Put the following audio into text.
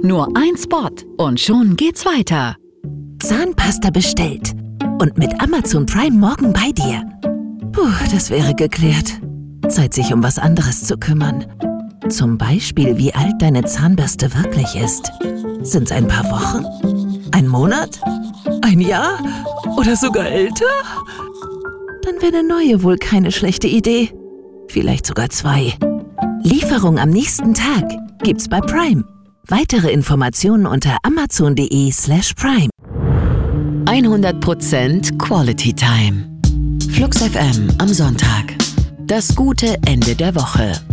Nur ein Spot und schon geht's weiter. Zahnpasta bestellt. Und mit Amazon Prime morgen bei dir. Puh, das wäre geklärt. Zeit, sich um was anderes zu kümmern. Zum Beispiel, wie alt deine Zahnbürste wirklich ist. Sind's ein paar Wochen? Ein Monat? Ein Jahr? Oder sogar älter? Dann wäre eine neue wohl keine schlechte Idee. Vielleicht sogar 2. Lieferung am nächsten Tag gibt's bei Prime. Weitere Informationen unter amazon.de/prime. 100% Quality Time. Flux FM am Sonntag. Das gute Ende der Woche.